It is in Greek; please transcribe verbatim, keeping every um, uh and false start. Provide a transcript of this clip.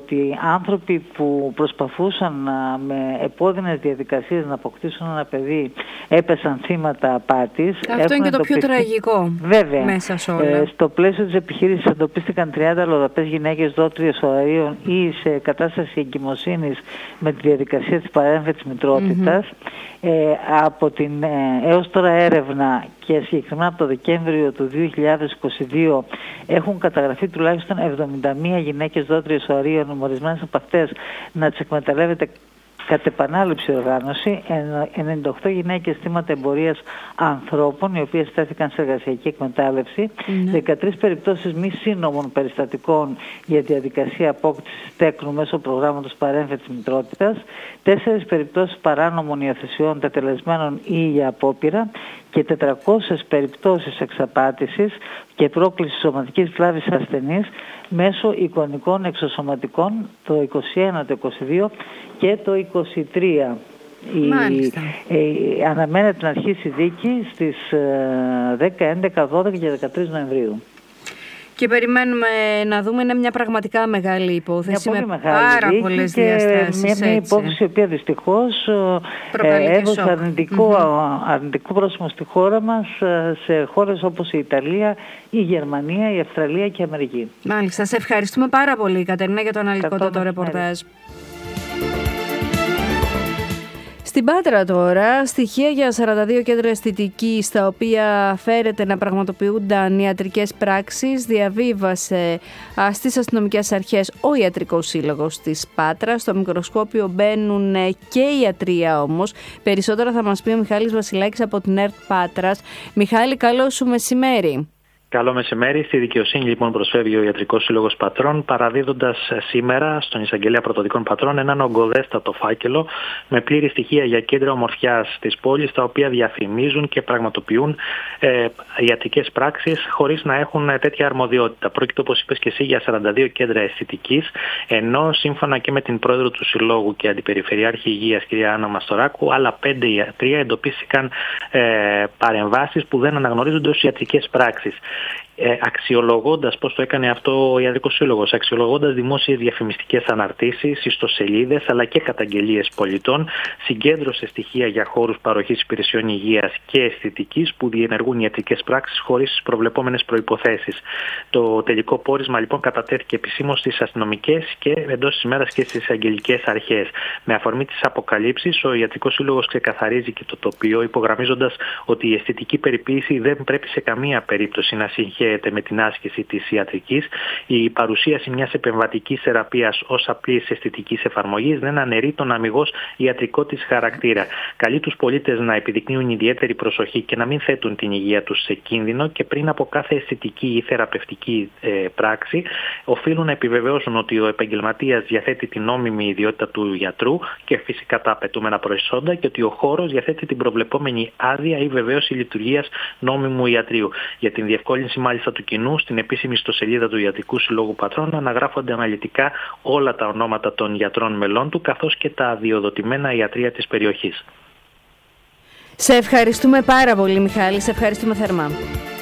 ότι άνθρωποι που προσπαθούσαν να, με επώδυνες διαδικασίες να αποκτήσουν ένα παιδί έπεσαν θύματα απάτης. Αυτό είναι και το πιο τραγικό. Βέβαια. Μέσα σε όλα. Ε, στο πλαίσιο της επιχείρησης εντοπίστηκαν τριάντα αλλοδαπές γυναίκες δότριες οαρίων ή σε κατάσταση εγκυμοσύνης με τη διαδικασία της παρέμβασης μητρότητας. Mm-hmm. Ε, από την ε, έως τώρα έρευνα και συγκεκριμένα από το Δεκέμβριο του δύο χιλιάδες είκοσι δύο έχουν καταγραφεί τουλάχιστον εβδομήντα μία γυναίκες δότριες οαρίων, ορισμένες από αυτές να τις εκμεταλλεύεται κατ' επανάληψη οργάνωση, ενενήντα οκτώ γυναίκες θύματα εμπορίας ανθρώπων, οι οποίες στέθηκαν σε εργασιακή εκμετάλλευση, mm-hmm. δεκατρείς περιπτώσεις μη σύνομων περιστατικών για διαδικασία απόκτησης τέκνου μέσω προγράμματος παρέμβασης μητρότητας, τέσσερις περιπτώσεις παράνομων υιοθεσιών τετελεσμένων ή για απόπειρα και τετρακόσιες περιπτώσεις εξαπάτησης και πρόκλησης σωματικής βλάβης ασθενής μέσω εικονικών εξωσωματικών το είκοσι ένα, το είκοσι δύο και το είκοσι τρία. Η, ε, αναμένεται να αρχίσει η δίκη στις ε, δέκα, έντεκα, δώδεκα και δεκατρείς Νοεμβρίου. Και περιμένουμε να δούμε, είναι μια πραγματικά μεγάλη υπόθεση μια με πάρα πολλές και διαστάσεις. Μια, μια υπόθεση η οποία δυστυχώς ε, έδωσε αρνητικό, mm-hmm. αρνητικό πρόσημο στη χώρα μας, σε χώρες όπως η Ιταλία, η Γερμανία, η Αυστραλία και η Αμερική. Μάλιστα. Σε ευχαριστούμε πάρα πολύ, Κατερίνα, για το αναλυτικότατο ρεπορτάζ. Στην Πάτρα τώρα, στοιχεία για σαράντα δύο κέντρα αισθητικής στα οποία φέρεται να πραγματοποιούνταν ιατρικές πράξεις διαβίβασε στις αστυνομικές αρχές ο Ιατρικός Σύλλογος της Πάτρας. Στο μικροσκόπιο μπαίνουν και η ιατρία όμως. Περισσότερα θα μας πει ο Μιχάλης Βασιλάκης από την ΕΡΤ Πάτρας. Μιχάλη, καλό σου μεσημέρι. Καλό μεσημέρι. Στη δικαιοσύνη λοιπόν προσφεύγει ο Ιατρικός Σύλλογος Πατρών, παραδίδοντας σήμερα στον Εισαγγελέα Πρωτοδικών Πατρών έναν ογκοδέστατο φάκελο με πλήρη στοιχεία για κέντρα ομορφιάς της πόλης, τα οποία διαφημίζουν και πραγματοποιούν ε, ιατρικές πράξεις χωρίς να έχουν τέτοια αρμοδιότητα. Πρόκειται, όπως είπες και εσύ, για σαράντα δύο κέντρα αισθητικής, ενώ σύμφωνα και με την πρόεδρο του Συλλόγου και Αντιπεριφερειάρχη Υγείας, κυρία Άννα Μαστοράκου, άλλα πέντε ιατρία εντοπίστηκαν ε, παρεμβάσεις που δεν αναγνωρίζονται ως ιατρικές πράξεις. Ε, αξιολογώντας, πώς το έκανε αυτό ο Ιατρικός Σύλλογος, αξιολογώντας δημόσιες διαφημιστικές αναρτήσεις, ιστοσελίδες αλλά και καταγγελίες πολιτών, συγκέντρωσε στοιχεία για χώρους παροχής υπηρεσιών υγείας και αισθητικής που διενεργούν ιατρικές πράξεις χωρίς τις προβλεπόμενες προϋποθέσεις. Το τελικό πόρισμα λοιπόν κατατέθηκε επισήμως στις αστυνομικές και εντός της ημέρας και στις αγγελικές αρχές. Με αφορμή τις αποκαλύψεις, ο Ιατρικός Σύλλογος ξεκαθαρίζει και το τοπίο, υπογραμμίζοντας ότι η αισθητική περιποίηση δεν πρέπει σε καμία περίπτωση να συγχαίρεται με την άσκηση της ιατρικής. Η παρουσίαση μιας επεμβατικής θεραπείας ως απλής αισθητικής εφαρμογής δεν αναιρεί τον αμιγώς ιατρικό της χαρακτήρα. Καλεί τους πολίτες να επιδεικνύουν ιδιαίτερη προσοχή και να μην θέτουν την υγεία τους σε κίνδυνο και πριν από κάθε αισθητική ή θεραπευτική ε, πράξη οφείλουν να επιβεβαιώσουν ότι ο επαγγελματίας διαθέτει την νόμιμη ιδιότητα του γιατρού και φυσικά τα απαιτούμενα προσόντα και ότι ο χώρος διαθέτει την προβλεπόμενη άδεια ή βεβαίωση λειτουργίας νόμιμου ιατρείου. Για την διευκόλυνση μάλιστα του κοινού, στην επίσημη ιστοσελίδα του Ιατρικού Συλλόγου Πατρών αναγράφονται αναλυτικά όλα τα ονόματα των γιατρών μελών του, καθώς και τα αδειοδοτημένα ιατρεία της περιοχής. Σε ευχαριστούμε πάρα πολύ, Μιχάλη. Σε ευχαριστούμε θερμά.